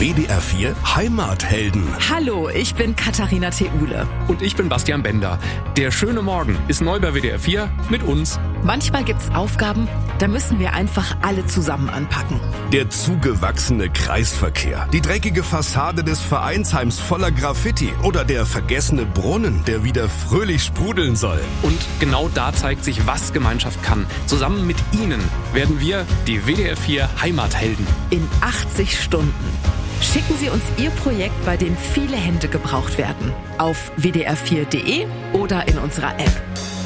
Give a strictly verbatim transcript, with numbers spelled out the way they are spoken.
W D R vier Heimathelden. Hallo, ich bin Katharina Theule. Und ich bin Bastian Bender. Der schöne Morgen ist neu bei W D R vier mit uns. Manchmal gibt's Aufgaben, da müssen wir einfach alle zusammen anpacken. Der zugewachsene Kreisverkehr, die dreckige Fassade des Vereinsheims voller Graffiti oder der vergessene Brunnen, der wieder fröhlich sprudeln soll. Und genau da zeigt sich, was Gemeinschaft kann. Zusammen mit Ihnen werden wir die W D R vier Heimathelden. In achtzig Stunden. Schicken Sie uns Ihr Projekt, bei dem viele Hände gebraucht werden. Auf w d r vier punkt d e oder in unserer App.